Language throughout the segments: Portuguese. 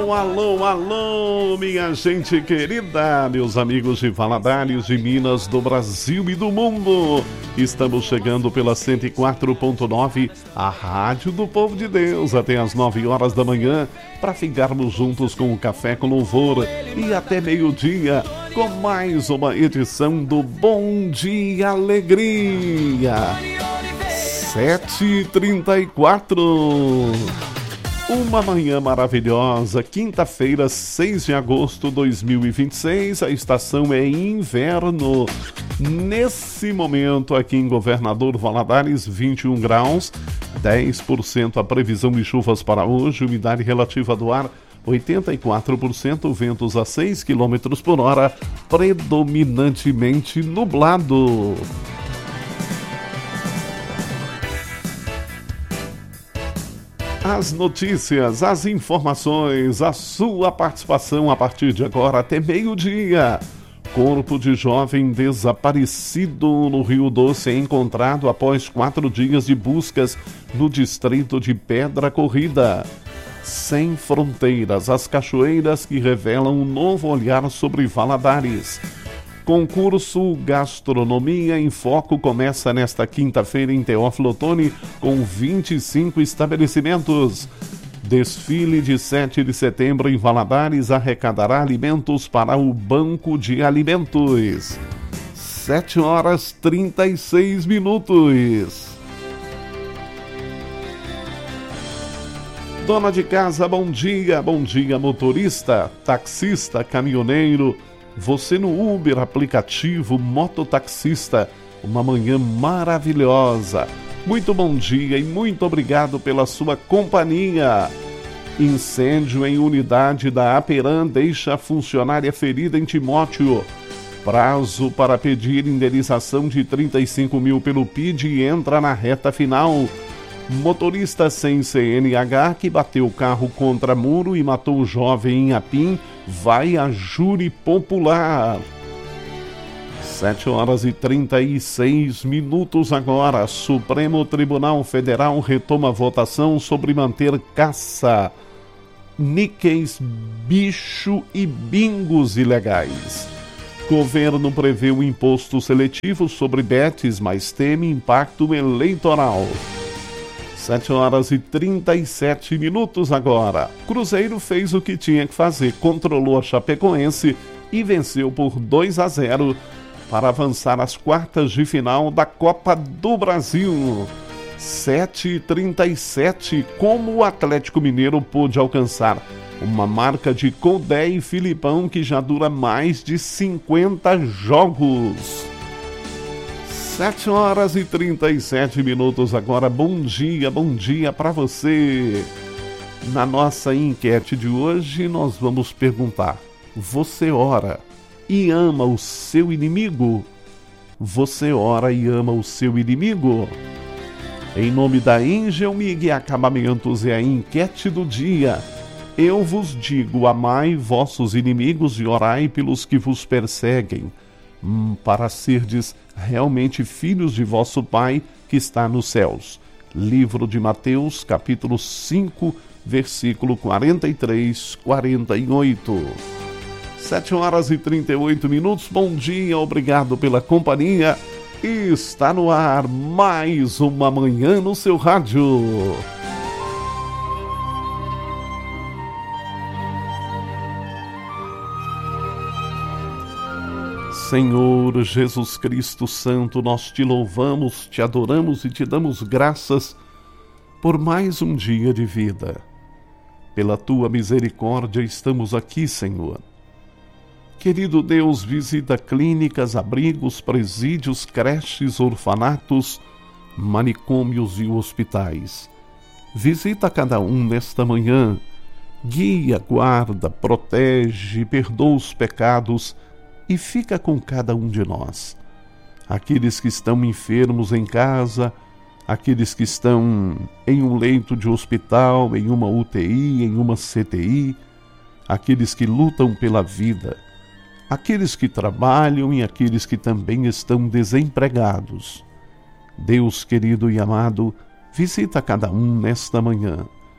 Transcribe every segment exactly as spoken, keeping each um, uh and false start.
Alô, alô, minha gente querida, meus amigos de Valadares, de Minas, do Brasil e do mundo. Estamos chegando pela cento e quatro ponto nove, a Rádio do Povo de Deus, até as nove horas da manhã, para ficarmos juntos com o Café com Louvor e até meio-dia, com mais uma edição do Bom Dia Alegria. sete e trinta e quatro. Uma manhã maravilhosa, quinta-feira, seis de agosto de dois mil e vinte e seis, a estação é inverno. Nesse momento, aqui em Governador Valadares, vinte e um graus, dez por cento a previsão de chuvas para hoje, umidade relativa do ar, oitenta e quatro por cento, ventos a seis quilômetros por hora, predominantemente nublado. As notícias, as informações, a sua participação a partir de agora até meio-dia. Corpo de jovem desaparecido no Rio Doce é encontrado após quatro dias de buscas no distrito de Pedra Corrida. Sem fronteiras, as cachoeiras que revelam um novo olhar sobre Valadares. Concurso Gastronomia em Foco começa nesta quinta-feira em Teófilo Otoni com vinte e cinco estabelecimentos. Desfile de sete de setembro em Valadares arrecadará alimentos para o Banco de Alimentos. sete horas e trinta e seis minutos. Dona de casa, bom dia, bom dia motorista, taxista, caminhoneiro, você no Uber, aplicativo, mototaxista, uma manhã maravilhosa. Muito bom dia e muito obrigado pela sua companhia. Incêndio em unidade da Aperam deixa a funcionária ferida em Timóteo. Prazo para pedir indenização de trinta e cinco mil pelo P I D entra na reta final. Motorista sem C N H que bateu o carro contra muro e matou o jovem em Apim vai a júri popular. sete horas e trinta e seis minutos agora. Supremo Tribunal Federal retoma a votação sobre manter caça, níqueis, bicho e bingos ilegais. Governo prevê o imposto seletivo sobre bets, mas teme impacto eleitoral. sete horas e trinta e sete minutos agora. Cruzeiro fez o que tinha que fazer, controlou a Chapecoense e venceu por dois a zero para avançar às quartas de final da Copa do Brasil. sete e trinta e sete, como o Atlético Mineiro pôde alcançar uma marca de Codé e Filipão que já dura mais de cinquenta jogos. sete horas e trinta e sete minutos agora. Bom dia, bom dia para você. Na nossa enquete de hoje, nós vamos perguntar: você ora e ama o seu inimigo? Você ora e ama o seu inimigo? Em nome da Engel Mig Acabamentos é a enquete do dia. Eu vos digo, amai vossos inimigos e orai pelos que vos perseguem, para serdes realmente filhos de vosso Pai que está nos céus. Livro de Mateus, capítulo cinco, versículo quarenta e três, quarenta e oito. sete horas e trinta e oito minutos. Bom dia, obrigado pela companhia. E está no ar mais uma manhã no seu rádio. Senhor Jesus Cristo Santo, nós te louvamos, te adoramos e te damos graças por mais um dia de vida. Pela tua misericórdia estamos aqui, Senhor. Querido Deus, visita clínicas, abrigos, presídios, creches, orfanatos, manicômios e hospitais. Visita cada um nesta manhã. Guia, guarda, protege, perdoa os pecados e fica com cada um de nós. Aqueles que estão enfermos em casa, aqueles que estão em um leito de hospital, em uma U T I, em uma C T I, aqueles que lutam pela vida, aqueles que trabalham e aqueles que também estão desempregados. Deus querido e amado, visita cada um nesta manhã.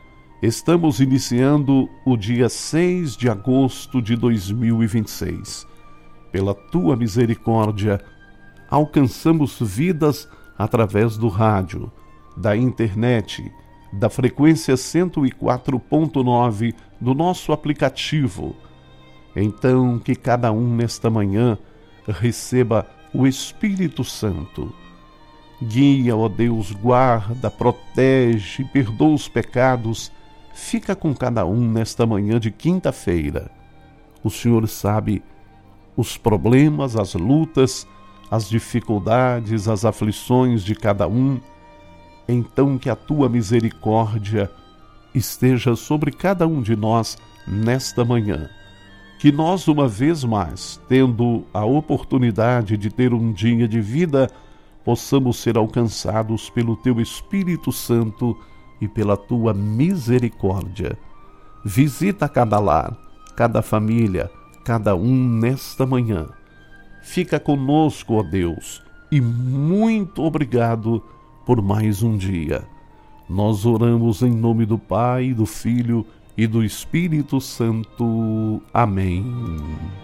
Estamos iniciando o dia seis de agosto de dois mil e vinte e seis. Pela tua misericórdia, alcançamos vidas através do rádio, da internet, da frequência cento e quatro ponto nove do nosso aplicativo. Então, que cada um nesta manhã receba o Espírito Santo. Guia, ó Deus, guarda, protege, perdoa os pecados. Fica com cada um nesta manhã de quinta-feira. O Senhor sabe os problemas, as lutas, as dificuldades, as aflições de cada um. Então que a tua misericórdia esteja sobre cada um de nós nesta manhã. Que nós, uma vez mais, tendo a oportunidade de ter um dia de vida, possamos ser alcançados pelo teu Espírito Santo e pela tua misericórdia. Visita cada lar, cada família, cada um nesta manhã. Fica conosco, ó Deus, e muito obrigado por mais um dia. Nós oramos em nome do Pai, do Filho e do Espírito Santo. Amém.